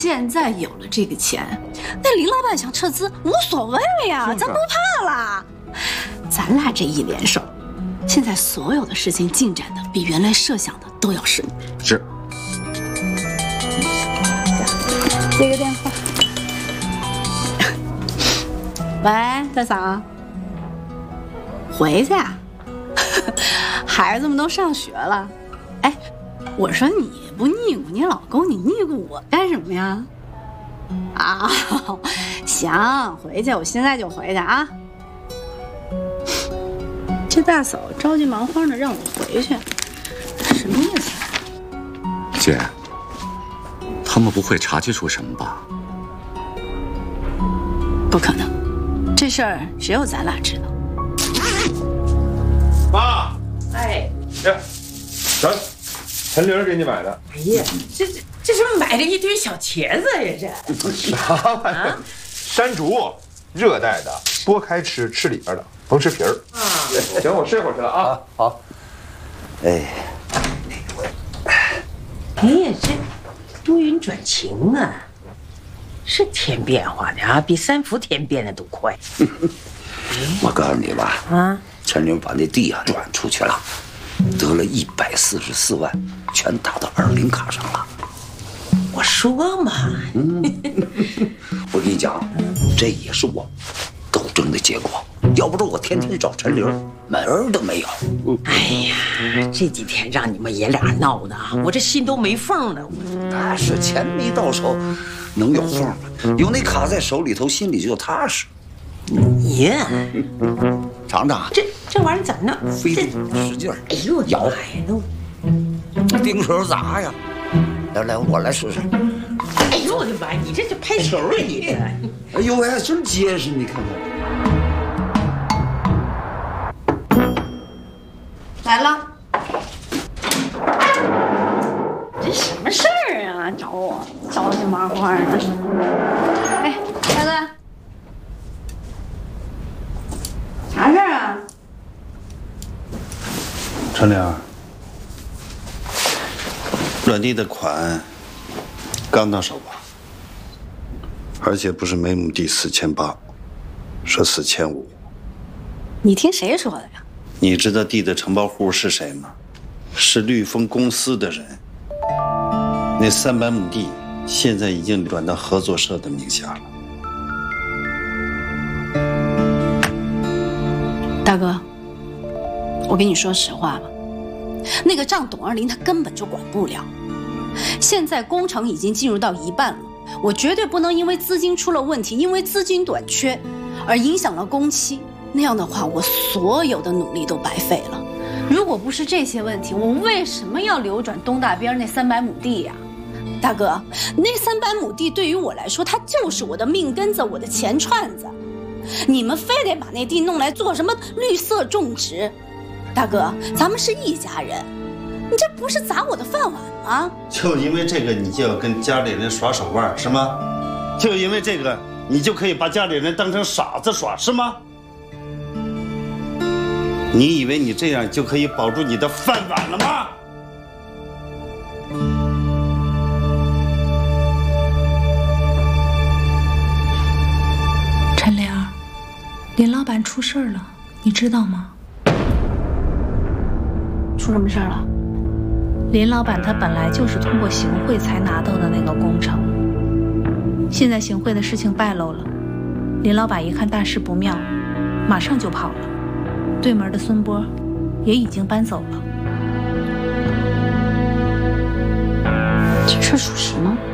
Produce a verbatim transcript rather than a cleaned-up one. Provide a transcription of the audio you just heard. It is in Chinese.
现在有了这个钱，那林老板想撤资无所谓呀，咱不怕啦。咱俩这一联手，现在所有的事情进展的比原来设想的都要顺。 是。 接个电话。喂，大嫂。回去啊？孩子们都上学了。哎，我说你不腻咕你老公，你腻咕我干什么呀？啊，行，回去，我现在就回去啊。这大嫂着急忙慌的让我回去，什么意思？ 姐，他们不会察觉出什么吧？ 不可能，这事儿只有咱俩知道。 妈， 哎， 呀，咱陈玲给你买的。 哎呀，这这这是买了一堆小茄子呀，这啥玩意儿？山竹，热带的，剥开吃，吃里边的，甭吃皮儿。啊，行，我睡会儿去了啊。 好。哎， 哎呀，这多云转晴啊，是天变化的啊，比三伏天变得都快。 我告诉你吧，啊，陈玲把那地啊转出去了，得了一百四十四万，全打到二零卡上了。 我说嘛， 嗯，我跟你讲，这也是我斗争的结果。要不是我天天找陈玲，门儿都没有。 哎呀，这几天让你们爷俩闹的，我这心都没缝了。 那是钱没到手，能有缝吗？有那卡在手里头，心里就踏实。 爷， 尝尝， 这这玩意儿怎么弄？ 费劲使劲儿， 哎呦， 咬， 都丁手砸呀！来来，我来试试。 哎呦我的妈！你这是拍球啊你这！ 哎呦喂，真结实，你看看。 来了。这什么事儿啊？找我着急忙慌的。哎，大哥，啥事儿啊？ 陈玲，软地的款刚到手吧？而且不是每亩地四千八，是四千五。 你听谁说的呀？ 你知道地的承包户是谁吗？是绿丰公司的人。那三百亩地现在已经转到合作社的名下了。 大哥，我跟你说实话吧，那个账董二林他根本就管不了。现在工程已经进入到一半了，我绝对不能因为资金出了问题，因为资金短缺而影响了工期。那样的话，我所有的努力都白费了。如果不是这些问题，我为什么要流转东大边那三百亩地呀？大哥，那三百亩地对于我来说，它就是我的命根子，我的钱串子。你们非得把那地弄来做什么绿色种植？大哥，咱们是一家人，你这不是砸我的饭碗吗？ 就因为这个，你就要跟家里人耍手腕是吗？就因为这个，你就可以把家里人当成傻子耍是吗？你以为你这样就可以保住你的饭碗了吗？ 陈玲，林老板出事儿了，你知道吗？ 出什么事儿了？ 林老板他本来就是通过行贿才拿到的那个工程，现在行贿的事情败露了，林老板一看大事不妙，马上就跑了。对门的孙波也已经搬走了。 这事属实吗？